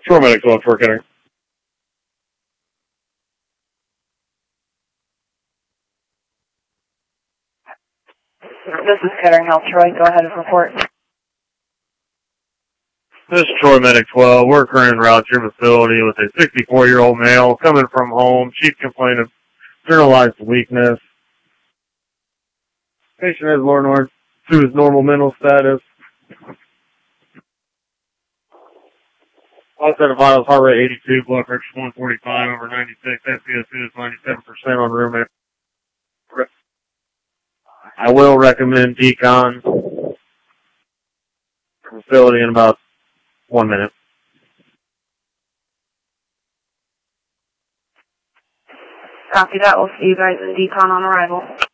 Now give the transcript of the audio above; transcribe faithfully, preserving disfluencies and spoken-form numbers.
Troy Medic twelve, Troy Kettering. This is Kettering Health, Troy. Go ahead and report. This is Troy Medic twelve. We're currently en route to your facility with a sixty-four-year-old male coming from home. Chief complaint of generalized weakness. Patient has lowered to his normal mental status. Onset of vitals, heart rate eighty-two, blood pressure one forty-five over ninety-six, S P O two is ninety-seven percent on room air. I will recommend decon facility in about one minute. Copy that. We'll see you guys in decon on arrival.